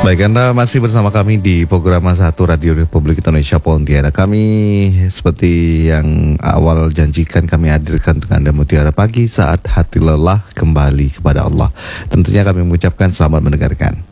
Baik, Anda masih bersama kami di program Satu Radio Republik Indonesia Pontianak. Kami seperti yang awal janjikan, kami hadirkan untuk Anda Mutiara Pagi saat hati lelah kembali kepada Allah. Tentunya kami mengucapkan selamat mendengarkan.